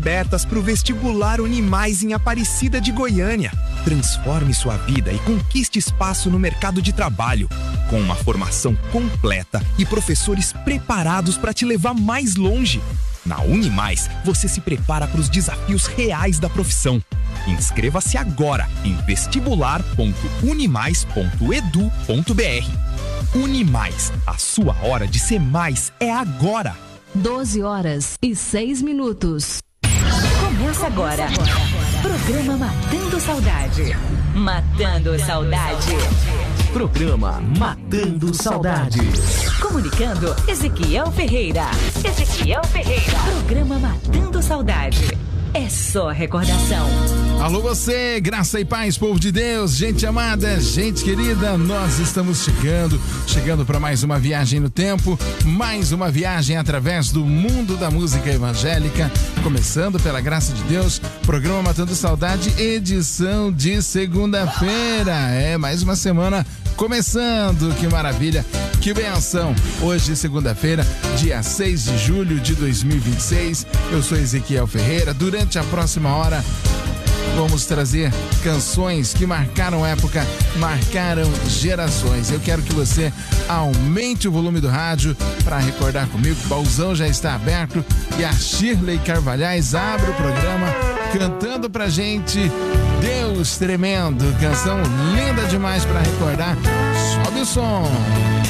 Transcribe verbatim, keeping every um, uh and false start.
abertas para o vestibular Unimais em Aparecida de Goiânia. Transforme sua vida e conquiste espaço no mercado de trabalho, com uma formação completa e professores preparados para te levar mais longe. Na Unimais, você se prepara para os desafios reais da profissão. Inscreva-se agora em vestibular ponto unimais ponto edu ponto br. Unimais, a sua hora de ser mais é agora. doze horas e seis minutos. Começa agora. Programa Matando Saudade. Matando Saudade. Programa Matando Saudade. Comunicando, Ezequiel Ferreira. Ezequiel Ferreira. Programa Matando Saudade. É só recordação. Alô você, graça e paz, povo de Deus, gente amada, gente querida, nós estamos chegando, chegando para mais uma viagem no tempo, mais uma viagem através do mundo da música evangélica, começando pela graça de Deus, programa Matando Saudade, edição de segunda-feira, é mais uma semana começando, que maravilha, que benção. Hoje, segunda-feira, dia seis de julho de dois mil e vinte e seis, eu sou Ezequiel Ferreira. Durante a próxima hora, vamos trazer canções que marcaram época, marcaram gerações. Eu quero que você aumente o volume do rádio para recordar comigo. O baúzão já está aberto e a Shirley Carvalhais abre o programa cantando pra gente Deus Tremendo. Canção linda demais para recordar. Sobe o som.